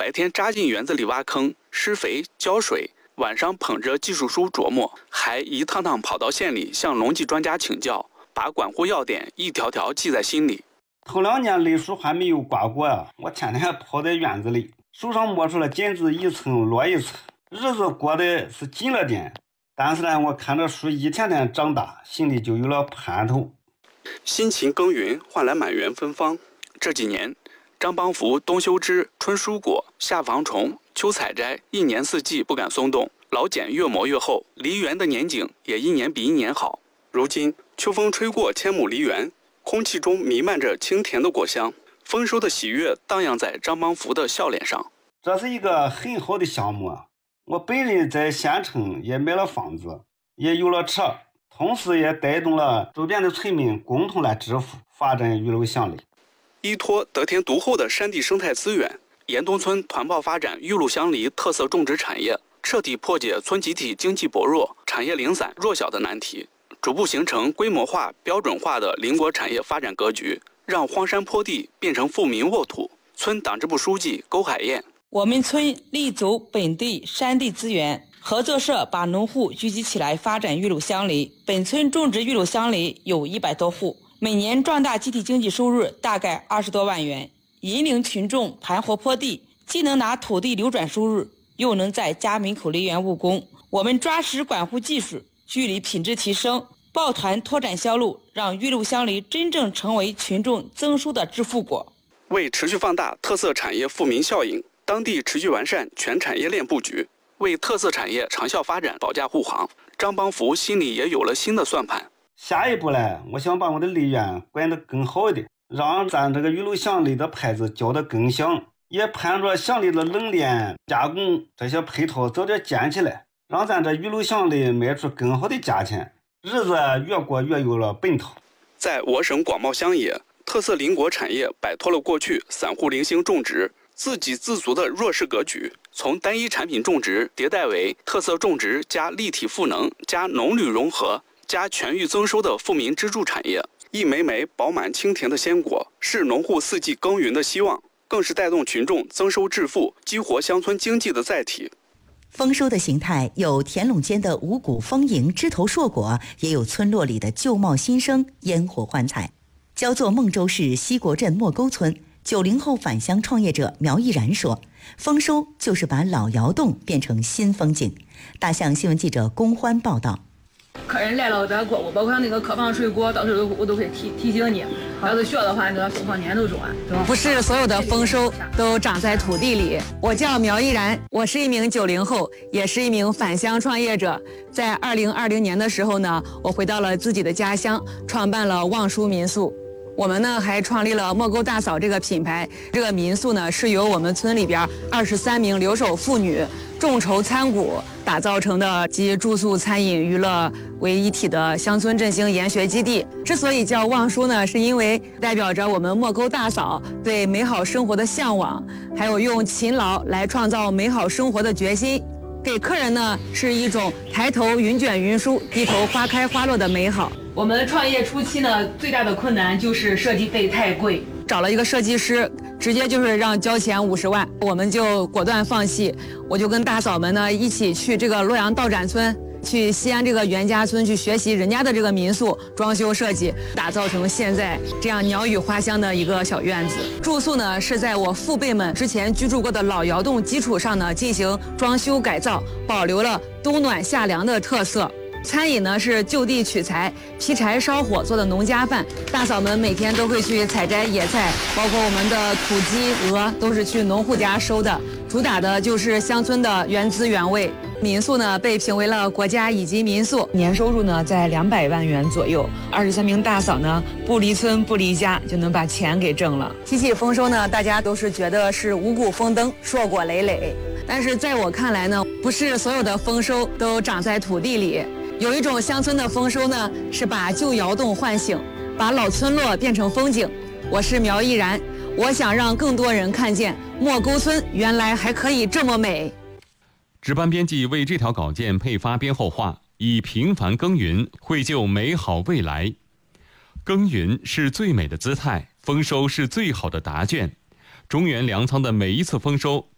白天扎进园子里挖坑、施肥、浇水，晚上捧着技术书琢磨，还一趟趟跑到县里向农技专家请教，把管护要点一条条记在心里。 头2年梨树还没有刮过呀，我天天跑在院子里，手上摸出了金子一层落一层，日子过得是紧了点，但是呢，我看着树一天天长大，心里就有了盼头。 辛勤耕耘换来满园芬芳。这几年，张邦福冬修枝，春疏果，夏防虫，秋采摘，一年四季不敢松动，老茧越磨越厚，梨园的年景也一年比一年好。如今，秋风吹过千亩梨园，空气中弥漫着清甜的果香，丰收的喜悦荡漾在张邦福的笑脸上。 这是一个很好的项目啊！我本人在县城也买了房子，也有了车，同时也带动了周边的村民共同来致富，发展玉楼乡里。 依托得天独厚的山地生态资源，严东村团报发展玉露乡梨特色种植产业，彻底破解村集体经济薄弱、产业零散弱小的难题，逐步形成规模化、标准化的邻国产业发展格局，让荒山坡地变成富民沃土。村党支部书记勾海燕： 我们村立足本地山地资源，合作社把农户聚集起来发展玉露乡梨。本村种植玉露乡梨有100多户，每年壮大集体经济收入大概20多万元，引领群众盘活坡地，既能拿土地流转收入，又能在家门口梨园务工。我们抓实管护技术，距离品质提升，抱团拓展销路，让玉露乡梨真正成为群众增收的致富果。 为持续放大特色产业富民效应，当地持续完善全产业链布局，为特色产业长效发展保驾护航，张邦福心里也有了新的算盘。 下一步呢，我想把我的梨园管得更好一点，让咱这个玉露乡梨的牌子叫得更响，也盼着乡里的冷链加工这些配套早点建起来，让咱这玉露乡梨卖出更好的价钱，日子越过越有了奔头。 在我省广袤乡野，特色邻国产业摆脱了过去散户零星种植、自给自足的弱势格局，从单一产品种植迭代为特色种植加立体赋能加农旅融合加全域增收的富民支柱产业。一枚枚饱满清甜的鲜果，是农户4季耕耘的希望，更是带动群众增收致富、激活乡村经济的载体。 丰收的形态有田垄间的五谷丰盈、枝头硕果，也有村落里的旧貌新生、烟火幻彩。焦作孟州市西国镇莫沟村90后返乡创业者苗毅然说，丰收就是把老窑洞变成新风景。大象新闻记者龚欢报道。 客人来了，咱过过，包括那个客房水果，到时候我都会提醒你。要是学的话，那收放年都种啊。 不是所有的丰收都长在土地里。我叫苗毅然，我是一名90后，也是一名返乡创业者。在2020年的时候呢，我回到了自己的家乡，创办了望舒民宿。我们呢还创立了莫沟大嫂这个品牌。这个民宿呢是由我们村里边23名留守妇女众筹参股打造成的，集住宿、餐饮、娱乐为一体的乡村振兴研学基地。之所以叫望舒呢，是因为代表着我们莫沟大嫂对美好生活的向往，还有用勤劳来创造美好生活的决心。给客人呢是一种抬头云卷云舒，低头花开花落的美好。我们创业初期呢，最大的困难就是设计费太贵，找了一个设计师，直接就是让交钱50万，我们就果断放弃。我就跟大嫂们呢一起去这个洛阳道展村，去西安这个袁家村去学习人家的这个民宿装修设计，打造成现在这样鸟语花香的一个小院子。住宿呢是在我父辈们之前居住过的老窑洞基础上呢进行装修改造，保留了冬暖夏凉的特色。餐饮呢是就地取材，劈柴烧火做的农家饭。大嫂们每天都会去采摘野菜，包括我们的土鸡、鹅都是去农户家收的。主打的就是乡村的原汁原味。民宿呢被评为了国家乙级民宿，年收入呢在200万元左右。23名大嫂呢不离村不离家就能把钱给挣了。提起丰收呢，大家都是觉得是五谷丰登、硕果累累。但是在我看来呢，不是所有的丰收都长在土地里。有一种乡村的丰收呢，是把旧窑洞唤醒，把老村落变成风景。我是苗毅然，我想让更多人看见莫沟村原来还可以这么美。 值班编辑为这条稿件配发编后话，以平凡耕耘绘就美好未来。耕耘是最美的姿态，丰收是最好的答卷。中原粮仓的每一次丰收